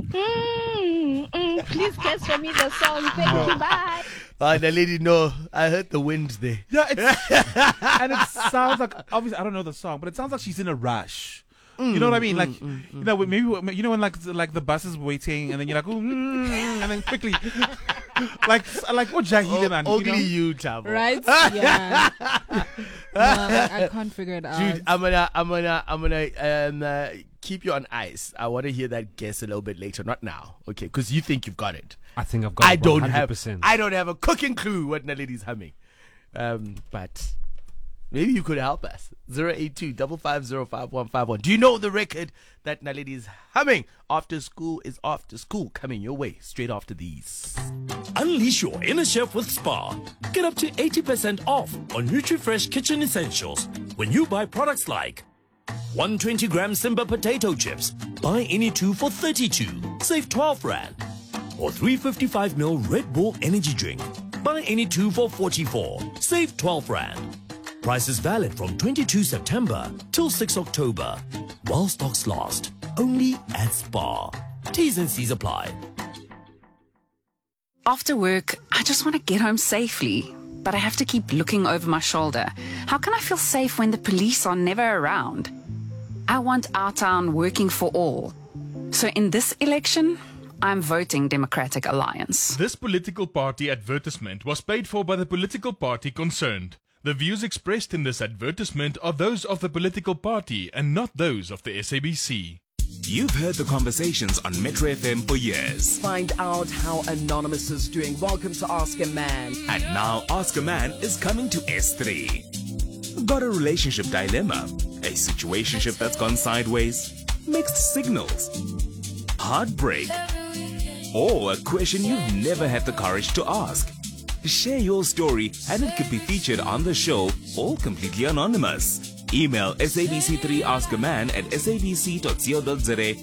Please guess for me the song. Thank you. Bye. The lady, no, I heard the wind there. Yeah, and it sounds like, obviously, I don't know the song, but it sounds like she's in a rush. You know what I mean? Like, you know, maybe, you know, when like the bus is waiting and then you're like, and then quickly, like what Jahile, man. Only you, Tabo. Right? Yeah. No, I can't figure it out. Dude, I'm gonna keep you on ice. I want to hear that guess a little bit later, not now, okay? Because you think you've got it. I think I've got it. I don't have a cooking clue what Naledi's humming, but maybe you could help us. 082-550-5151. Do you know the record that Naledi is humming? After School is After School, coming your way straight after these. Unleash your inner chef with Spar. Get up to 80% off on NutriFresh kitchen essentials when you buy products like 120-gram Simba potato chips. Buy any 2 for 32. Save 12 Rand. Or 355ml Red Bull energy drink. Buy any 2 for 44. Save 12 Rand. Prices valid from 22 September till 6 October. While stocks last. Only at Spar. T's and C's apply. After work, I just want to get home safely, but I have to keep looking over my shoulder. How can I feel safe when the police are never around? I want our town working for all. So in this election, I'm voting Democratic Alliance. This political party advertisement was paid for by the political party concerned. The views expressed in this advertisement are those of the political party and not those of the SABC. You've heard the conversations on Metro FM for years. Find out how Anonymous is doing. Welcome to Ask a Man. And now Ask a Man is coming to S3. Got a relationship dilemma? A situationship that's gone sideways? Mixed signals? Heartbreak? Or a question you've never had the courage to ask? Share your story and it could be featured on the show, all completely anonymous. Email sabc3askaman@sabc.co.za